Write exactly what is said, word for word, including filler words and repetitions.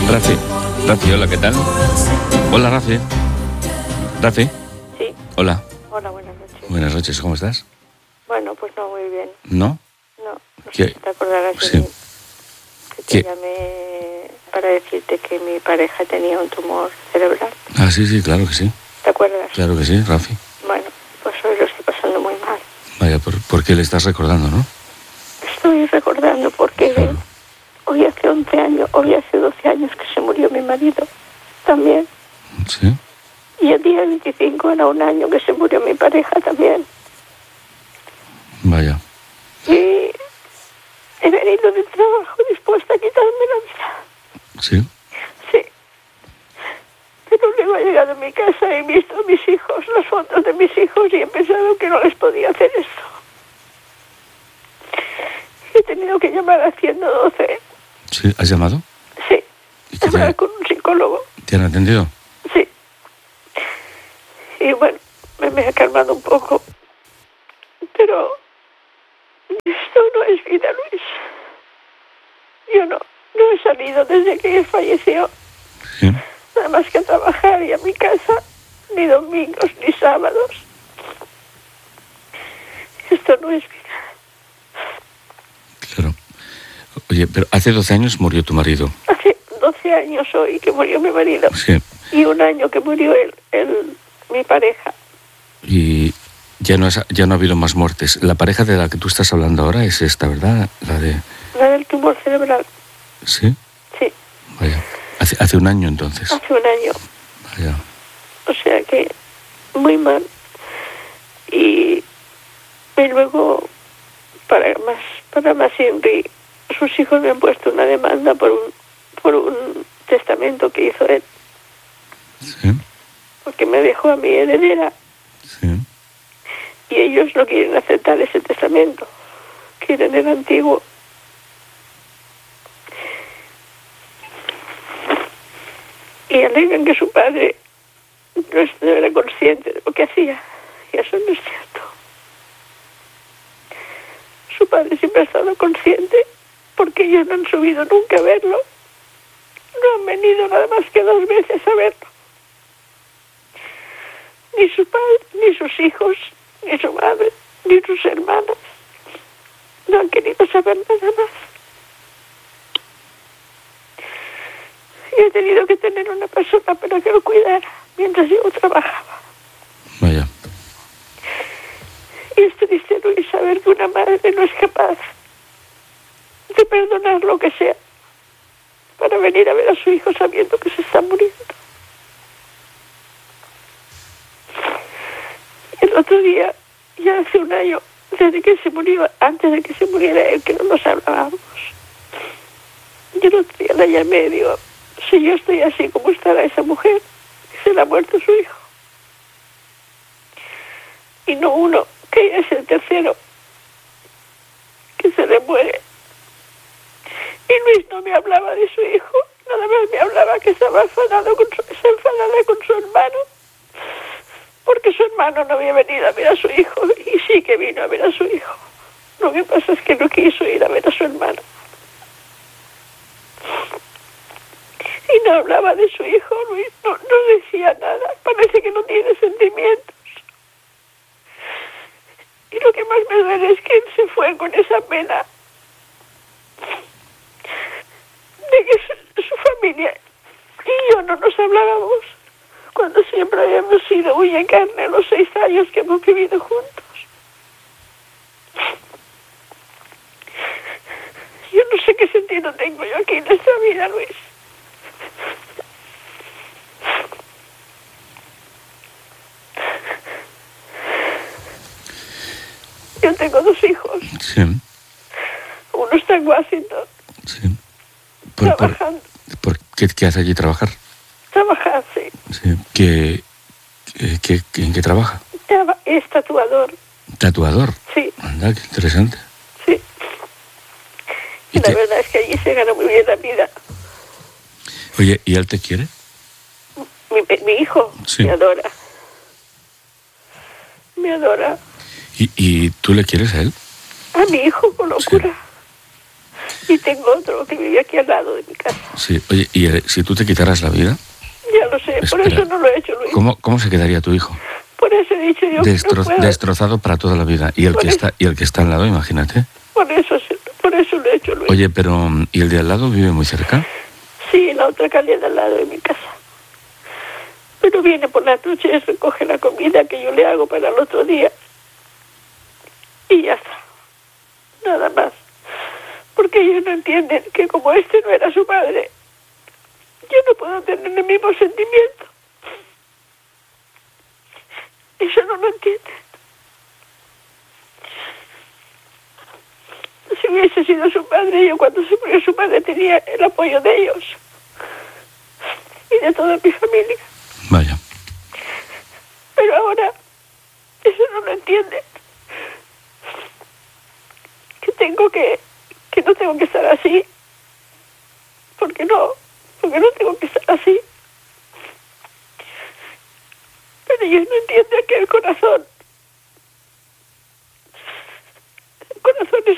Rafi, Rafi, hola, ¿qué tal? Hola, Rafi. Rafi. Sí. Hola. Hola, buenas noches. Buenas noches, ¿cómo estás? Bueno, pues no muy bien. ¿No? No, no ¿Qué? sé si te acordarás de Sí. mí. Que te ¿Qué? llamé para decirte que mi pareja tenía un tumor cerebral. Ah, sí, sí, claro que sí. ¿Te acuerdas? Claro que sí, Rafi. Bueno, pues hoy lo estoy pasando muy mal. Vaya, ¿por, por qué le estás recordando, no? Estoy recordando porque Claro. hoy hace once años, hoy hace doce años que se murió mi marido también. Sí. Y el día veinticinco era un año que se murió mi pareja también. Vaya. Y he venido del trabajo dispuesta a quitarme la vida. ¿Sí? Sí. Pero luego he llegado a mi casa y he visto a mis hijos, las fotos de mis hijos, y he pensado que no les podía hacer esto. He tenido que llamar a ciento doce. ¿Sí? ¿Has llamado? Sí. ¿Y qué Hablar te, con un psicólogo. te han atendido? Sí. Y bueno, me, me ha calmado un poco. Pero esto no es vida, Luis. Yo no, no he salido desde que él falleció. Sí. Nada más que a trabajar y a mi casa, ni domingos ni sábados. Esto no es vida. Claro. Oye, pero hace doce años murió tu marido. Hace doce años hoy que murió mi marido. Sí. Y un año que murió él, él, mi pareja. Y ya no, es, ya no ha habido más muertes. La pareja de la que tú estás hablando ahora es esta, ¿verdad? La de... La del tumor cerebral. ¿Sí? Sí, Vaya. Hace, hace un año entonces. hace un año. Vaya. O sea que muy mal. Y, y luego, para más, para más Henry, sus hijos me han puesto una demanda por un, por un testamento que hizo él. Sí. Porque me dejó a mi heredera. Sí. Y ellos no quieren aceptar ese testamento. Quieren el antiguo. Y alegan que su padre no era consciente de lo que hacía. Y eso no es cierto. Su padre siempre ha estado consciente porque ellos no han subido nunca a verlo. No han venido nada más que dos veces a verlo. Ni su padre, ni sus hijos, ni su madre, ni sus hermanas. No han querido saber nada más. Y he tenido que tener una persona para que lo cuidara mientras yo trabajaba. Vaya. Y es triste, Luis, saber que una madre no es capaz de perdonar lo que sea para venir a ver a su hijo sabiendo que se está muriendo. El otro día, ya hace un año, desde que se murió, antes de que se muriera él, que no nos hablábamos, yo el otro día la llamé y digo, si yo estoy así, ¿cómo estará esa mujer? Que se le ha muerto su hijo. Y no uno, que ella es el tercero, que se le muere. Y Luis no me hablaba de su hijo, nada más me hablaba que estaba enfadado con su, se enfadaba con su hermano, porque su hermano no había venido a ver a su hijo, y sí que vino a ver a su hijo. Lo que pasa es que no quiso ir a ver a su hermano. Y no hablaba de su hijo, Luis, no, no decía nada, parece que no tiene sentimientos. Y lo que más me duele es que él se fue con esa pena de que su, su familia y yo no nos hablábamos cuando siempre habíamos sido uña y carne los seis años que hemos vivido juntos. Yo no sé qué sentido tengo yo aquí en esta vida, Luis. Yo tengo dos hijos. Sí. Uno está en Washington. Sí. Por, trabajando. Por, por, ¿qué, ¿Qué hace allí? ¿Trabajar? Trabajar, sí. Sí. ¿Qué, qué, qué, ¿En qué trabaja? Es tatuador. ¿Tatuador? Sí. Anda, qué interesante. Sí. Y la te... verdad es que allí se gana muy bien la vida. Oye, ¿y él te quiere? Mi, mi hijo sí. me adora. Me adora. ¿Y, ¿Y tú le quieres a él? A mi hijo con locura. Sí. Y tengo otro que vive aquí al lado de mi casa. Sí, oye, y eh, si tú te quitaras la vida... Ya lo sé, Espera, por eso no lo he hecho, Luis. ¿Cómo, cómo se quedaría tu hijo? Por eso he dicho yo Destro- que no puedo. Destrozado para toda la vida. Y el, Por que eso. está, y el que está al lado, imagínate. Por eso, se- por eso lo he hecho, Luis. Oye, pero ¿y el de al lado vive muy cerca? Sí, la otra calle de al lado de mi casa. Pero viene por las noches, recoge la comida que yo le hago para el otro día. Y ya está. Nada más. Porque ellos no entienden que como este no era su padre, yo no puedo tener el mismo sentimiento. Eso no lo entienden. Si hubiese sido su padre, yo cuando se murió su padre tenía el apoyo de ellos y de toda mi familia. Vaya. Pero ahora eso no lo entienden. Que tengo que, que no tengo que estar así. Porque no, porque no tengo que estar así. Pero ellos no entienden que el corazón